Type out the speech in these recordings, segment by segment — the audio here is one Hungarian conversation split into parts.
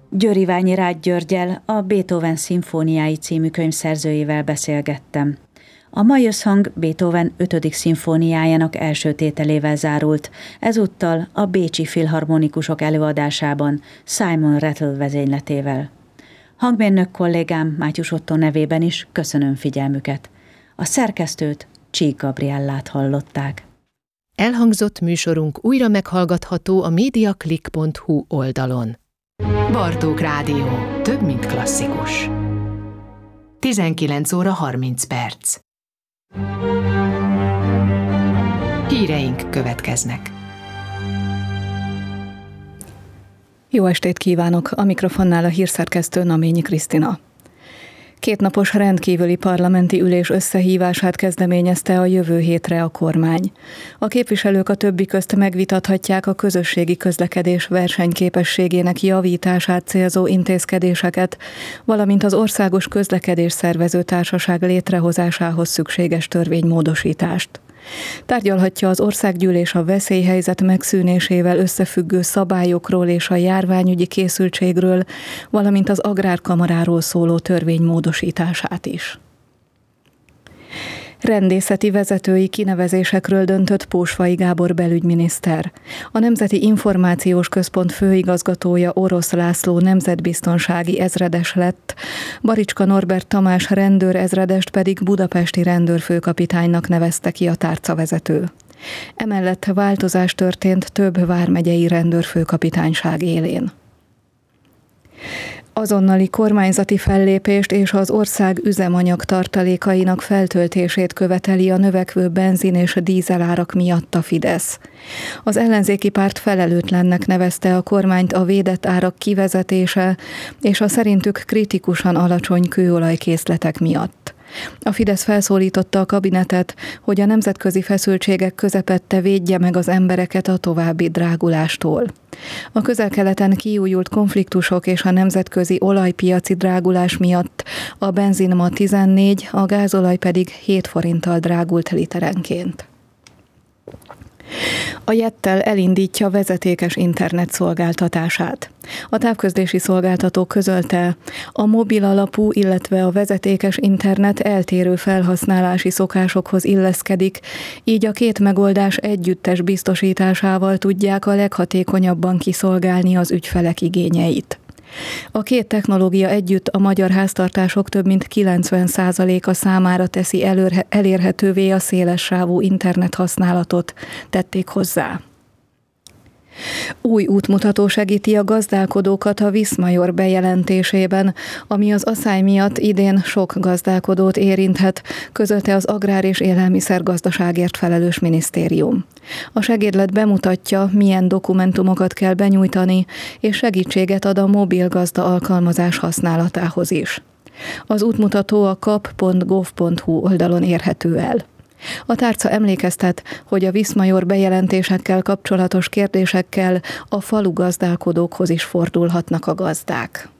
Győriványi Rágy Györggyel, a Beethoven szimfóniái című könyv szerzőjével beszélgettem. A mai összhang Beethoven 5. szimfóniájának első tételével zárult, ezúttal a Bécsi Filharmonikusok előadásában Simon Rattle vezényletével. Hangmérnök kollégám Mátyus Otto nevében is köszönöm figyelmüket. A szerkesztőt, Csík Gabriellát hallották. Elhangzott műsorunk újra meghallgatható a mediaclick.hu oldalon. Bartók Rádió. Több, mint klasszikus. 19 óra 30 perc. Híreink következnek. Jó estét kívánok! A mikrofonnál a hírszerkesztő Naményi Krisztina. 2 napos rendkívüli parlamenti ülés összehívását kezdeményezte a jövő hétre a kormány. A képviselők a többi közt megvitathatják a közösségi közlekedés versenyképességének javítását célzó intézkedéseket, valamint az Országos Közlekedés Szervező Társaság létrehozásához szükséges törvénymódosítást. Tárgyalhatja az országgyűlés a veszélyhelyzet megszűnésével összefüggő szabályokról és a járványügyi készültségről, valamint az agrárkamaráról szóló törvény módosítását is. Rendészeti vezetői kinevezésekről döntött Pósfai Gábor belügyminiszter. A Nemzeti Információs Központ főigazgatója Orosz László nemzetbiztonsági ezredes lett, Baricska Norbert Tamás rendőrezredest pedig budapesti rendőrfőkapitánynak nevezte ki a tárcavezető. Emellett változás történt több vármegyei rendőrfőkapitányság élén. Azonnali kormányzati fellépést és az ország üzemanyag tartalékainak feltöltését követeli a növekvő benzin és a dízelárak miatt a Fidesz. Az ellenzéki párt felelőtlennek nevezte a kormányt a védett árak kivezetése és a szerintük kritikusan alacsony kőolajkészletek miatt. A Fidesz felszólította a kabinetet, hogy a nemzetközi feszültségek közepette védje meg az embereket a további drágulástól. A Közel-Keleten kiújult konfliktusok és a nemzetközi olajpiaci drágulás miatt a benzin ma 14, a gázolaj pedig 7 forinttal drágult literenként. A Jettel elindítja vezetékes internet szolgáltatását. A távközlési szolgáltató közölte, a mobil alapú, illetve a vezetékes internet eltérő felhasználási szokásokhoz illeszkedik, így a 2 megoldás együttes biztosításával tudják a leghatékonyabban kiszolgálni az ügyfelek igényeit. A 2 technológia együtt a magyar háztartások több mint 90%-a számára teszi elérhetővé a szélessávú internet használatot, tették hozzá. Új útmutató segíti a gazdálkodókat a Viszmajor bejelentésében, ami az aszály miatt idén sok gazdálkodót érinthet, közölte az Agrár- és Élelmiszergazdaságért felelős minisztérium. A segédlet bemutatja, milyen dokumentumokat kell benyújtani, és segítséget ad a mobil gazda alkalmazás használatához is. Az útmutató a kap.gov.hu oldalon érhető el. A tárca emlékeztet, hogy a Viszmajor bejelentésekkel kapcsolatos kérdésekkel a falu gazdálkodókhoz is fordulhatnak a gazdák.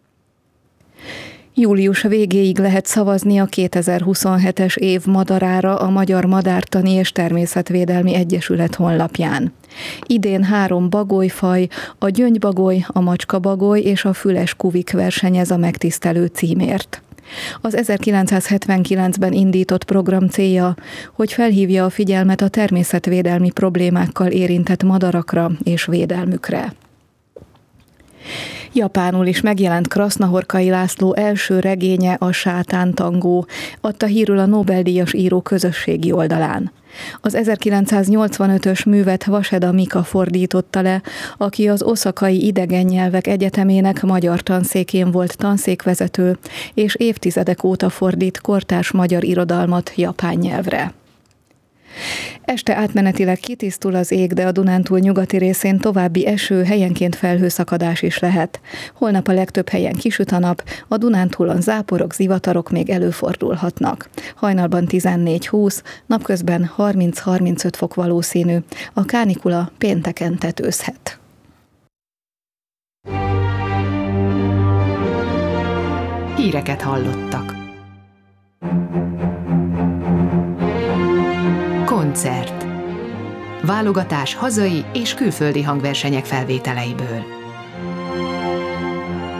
Július végéig lehet szavazni a 2027-es év madarára a Magyar Madártani és Természetvédelmi Egyesület honlapján. Idén 3 bagolyfaj, a gyöngybagoly, a macskabagoly és a füles kuvik versenyez a megtisztelő címért. Az 1979-ben indított program célja, hogy felhívja a figyelmet a természetvédelmi problémákkal érintett madarakra és védelmükre. Japánul is megjelent Krasznahorkai László első regénye, a Sátán tangó, adta hírül a Nobel-díjas író közösségi oldalán. Az 1985-ös művet Vaseda Mika fordította le, aki az Oszakai Idegen Nyelvek Egyetemének magyar tanszékén volt tanszékvezető, és évtizedek óta fordít kortárs magyar irodalmat japán nyelvre. Este átmenetileg kitisztul az ég, de a Dunántúl nyugati részén további eső, helyenként felhőszakadás is lehet. Holnap a legtöbb helyen kisüt a nap, a Dunántúlon záporok, zivatarok még előfordulhatnak. Hajnalban 14-20, napközben 30-35 fok valószínű. A kánikula pénteken tetőzhet. Híreket hallottak. Koncert. Válogatás hazai és külföldi hangversenyek felvételeiből.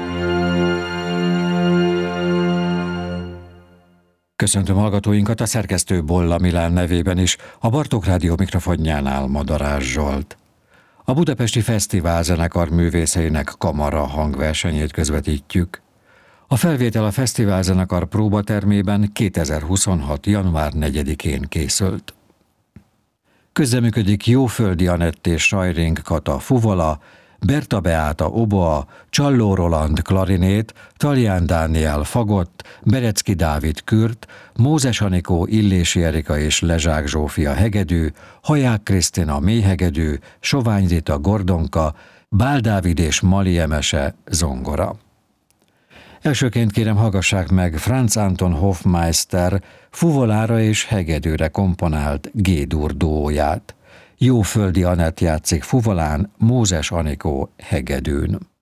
Köszöntöm hallgatóinkat a szerkesztő Bolla Milán nevében is, a Bartók Rádió mikrofonjánál Madarás Zsolt. A Budapesti Fesztiválzenekar művészeinek kamara hangversenyét közvetítjük. A felvétel a Fesztiválzenekar próbatermében 2026. január 4-én készült. Közreműködik Jóföldi Anett és Sajring Kata fuvola, Berta Beáta oboa, Csalló Roland klarinét, Talján Dániel fagott, Berecki Dávid kürt, Mózes Anikó Illési Erika és Lezsák Zsófia hegedű, Haják Krisztina mélyhegedű, Sovány Rita gordonka, Bál Dávid és Mali Emese zongora. Elsőként kérem hallgassák meg Franz Anton Hofmeister fuvolára és hegedűre komponált G-dur duóját. Jóföldi Anett játszik fuvolán, Mózes Anikó hegedűn.